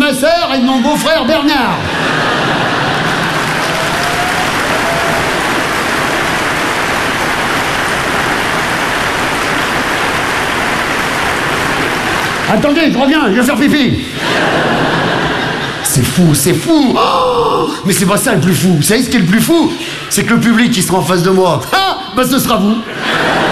ma sœur et de mon beau-frère Bernard. Attendez, je reviens, je vais faire pipi. C'est fou, c'est fou. Oh, mais c'est pas ça le plus fou. Vous savez ce qui est le plus fou? C'est que le public qui sera en face de moi, ah, bah ce sera vous.